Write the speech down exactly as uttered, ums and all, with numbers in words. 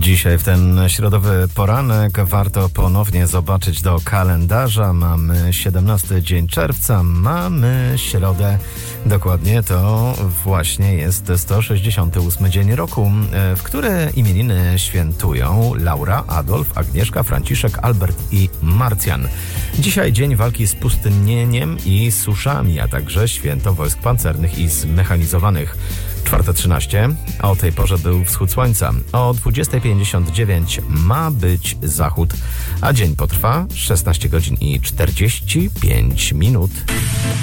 Dzisiaj w ten środowy poranek warto ponownie zobaczyć do kalendarza. Mamy siedemnasty dzień czerwca, mamy środę. Dokładnie to właśnie jest sto sześćdziesiąty ósmy dzień roku, w który imieniny świętują Laura, Adolf, Agnieszka, Franciszek, Albert i Marcjan. Dzisiaj dzień walki z pustynnieniem i suszami, a także święto wojsk pancernych i zmechanizowanych. czwarta trzynaście, a o tej porze był wschód słońca. O dwudziesta pięćdziesiąt dziewięć ma być zachód, a dzień potrwa szesnaście godzin i czterdzieści pięć minut.